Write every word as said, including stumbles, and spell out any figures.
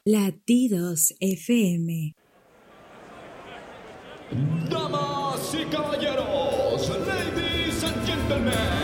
Latidos F M. Damas y caballeros, ladies and gentlemen,